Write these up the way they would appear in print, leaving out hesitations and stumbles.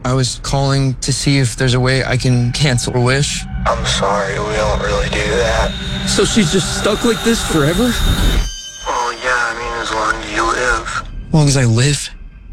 I was calling to see if there's a way I can cancel a wish. I'm sorry, we don't really do that. So she's just stuck like this forever? Well, yeah, I mean, as long as you live. As long as I live?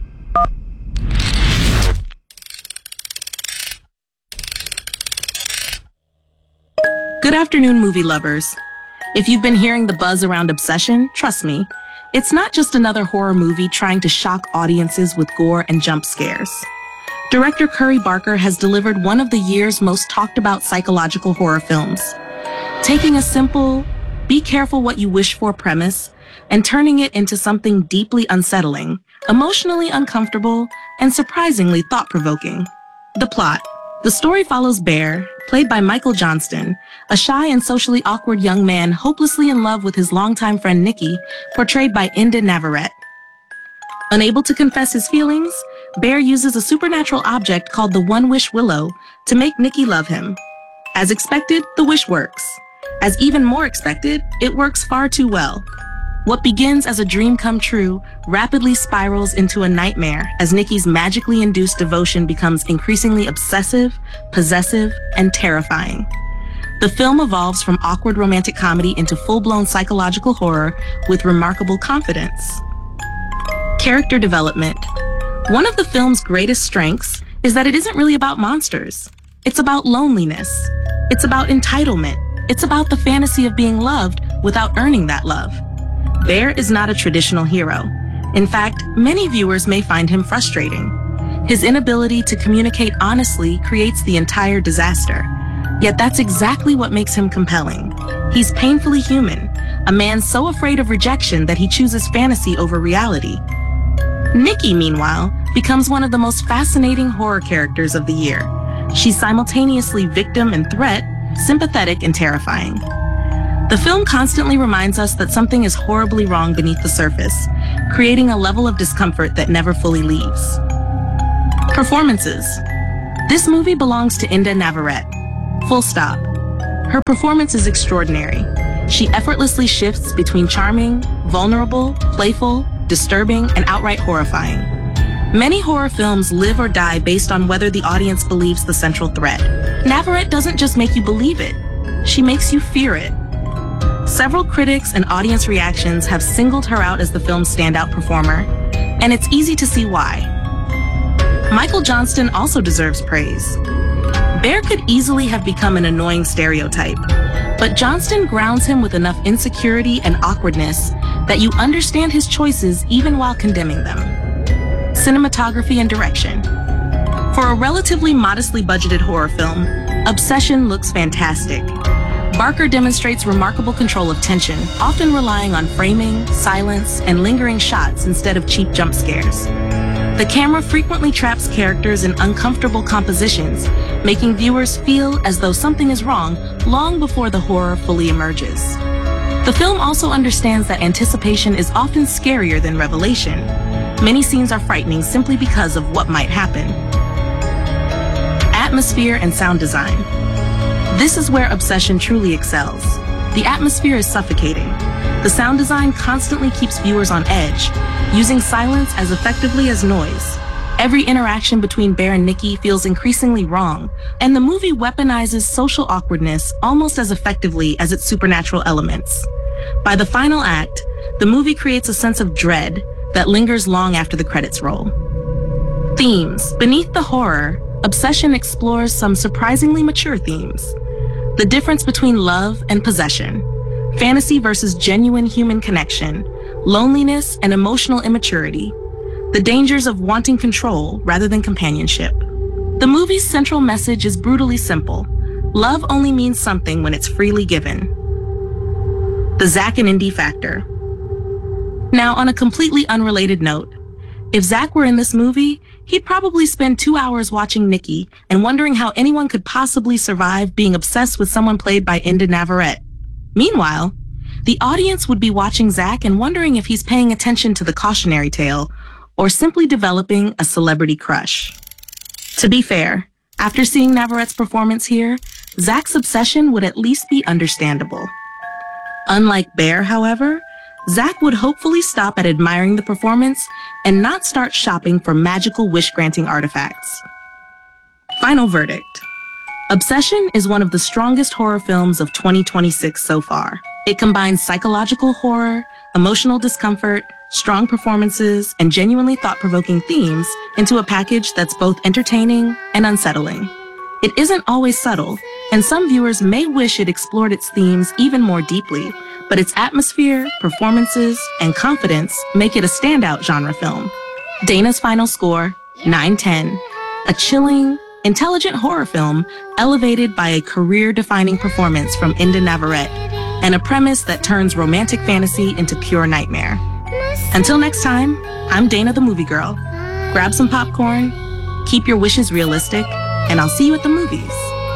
Good afternoon, movie lovers. If you've been hearing the buzz around Obsession, trust me, it's not just another horror movie trying to shock audiences with gore and jump scares. Director Curry Barker has delivered one of the year's most talked about psychological horror films, taking a simple, be careful what you wish for premise and turning it into something deeply unsettling, emotionally uncomfortable, and surprisingly thought-provoking. The plot. The story follows Bear, played by Michael Johnston, a shy and socially awkward young man hopelessly in love with his longtime friend Nikki, portrayed by Enda Navarrete. Unable to confess his feelings, Bear uses a supernatural object called the One-Wish Willow to make Nikki love him. As expected, the wish works. As even more expected, it works far too well. What begins as a dream come true rapidly spirals into a nightmare as Nikki's magically induced devotion becomes increasingly obsessive, possessive, and terrifying. The film evolves from awkward romantic comedy into full-blown psychological horror with remarkable confidence. Character development. One of the film's greatest strengths is that it isn't really about monsters. It's about loneliness. It's about entitlement. It's about the fantasy of being loved without earning that love. Bear is not a traditional hero. In fact, many viewers may find him frustrating. His inability to communicate honestly creates the entire disaster. Yet that's exactly what makes him compelling. He's painfully human, a man so afraid of rejection that he chooses fantasy over reality. Nikki, meanwhile, becomes one of the most fascinating horror characters of the year. She's simultaneously victim and threat, sympathetic and terrifying. The film constantly reminds us that something is horribly wrong beneath the surface, creating a level of discomfort that never fully leaves. Performances. This movie belongs to Enda Navarrete. Full stop. Her performance is extraordinary. She effortlessly shifts between charming, vulnerable, playful, disturbing, and outright horrifying. Many horror films live or die based on whether the audience believes the central threat. Navarrete doesn't just make you believe it, she makes you fear it. Several critics and audience reactions have singled her out as the film's standout performer, and it's easy to see why. Michael Johnston also deserves praise. Bear could easily have become an annoying stereotype, but Johnston grounds him with enough insecurity and awkwardness that you understand his choices even while condemning them. Cinematography and direction. For a relatively modestly budgeted horror film, Obsession looks fantastic. Barker demonstrates remarkable control of tension, often relying on framing, silence, and lingering shots instead of cheap jump scares. The camera frequently traps characters in uncomfortable compositions, making viewers feel as though something is wrong long before the horror fully emerges. The film also understands that anticipation is often scarier than revelation. Many scenes are frightening simply because of what might happen. Atmosphere and sound design. This is where Obsession truly excels. The atmosphere is suffocating. The sound design constantly keeps viewers on edge, using silence as effectively as noise. Every interaction between Bear and Nikki feels increasingly wrong, and the movie weaponizes social awkwardness almost as effectively as its supernatural elements. By the final act, the movie creates a sense of dread that lingers long after the credits roll. Themes. Beneath the horror, Obsession explores some surprisingly mature themes. The difference between love and possession, fantasy versus genuine human connection, loneliness and emotional immaturity, the dangers of wanting control rather than companionship. The movie's central message is brutally simple. Love only means something when it's freely given. The Zach and Indy factor. Now, on a completely unrelated note, if Zach were in this movie, he'd probably spend 2 hours watching Nikki and wondering how anyone could possibly survive being obsessed with someone played by Enda Navarrete. Meanwhile, the audience would be watching Zach and wondering if he's paying attention to the cautionary tale or simply developing a celebrity crush. To be fair, after seeing Navarrete's performance here, Zach's obsession would at least be understandable. Unlike Bear, however, Zach would hopefully stop at admiring the performance and not start shopping for magical wish-granting artifacts. Final verdict. Obsession is one of the strongest horror films of 2026 so far. It combines psychological horror, emotional discomfort, strong performances, and genuinely thought-provoking themes into a package that's both entertaining and unsettling. It isn't always subtle, and some viewers may wish it explored its themes even more deeply, but its atmosphere, performances, and confidence make it a standout genre film. Dana's final score, 9/10, a chilling, intelligent horror film elevated by a career-defining performance from Enda Navarrete and a premise that turns romantic fantasy into pure nightmare. Until next time, I'm Dana the Movie Girl. Grab some popcorn, keep your wishes realistic, and I'll see you at the movies.